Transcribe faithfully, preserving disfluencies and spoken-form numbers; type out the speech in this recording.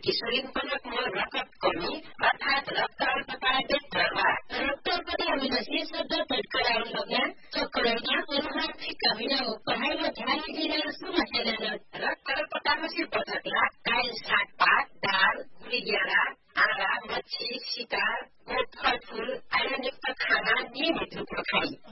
किशोरीपनकमा रगत कमी अर्थात रक्त अल्पतायित प्रभाव रक्तल्पता विनाशी शुद्ध पेटकरा लग्न चक्करमा अनुहारती कमिना उपहारमा ध्यान दिएर समस्या रक्त अल्पतापछि बचतला काई सागपात दाल गुलिग्यारा आँडा मच्छी सिकार गोठ फलफूल आयनयुक्त खाना नियमित रूपमा खाई